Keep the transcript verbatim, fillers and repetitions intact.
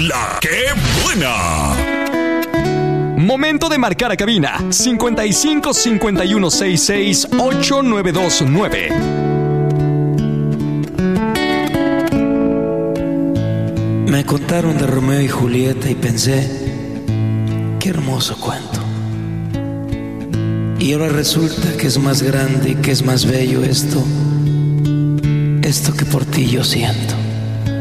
La que buena. Momento de marcar a cabina cincuenta y cinco cincuenta y uno sesenta y seis ocho nueve dos nueve. Me contaron de Romeo y Julieta y pensé, qué hermoso cuento. Y ahora resulta que es más grande y que es más bello esto, esto que por ti yo siento.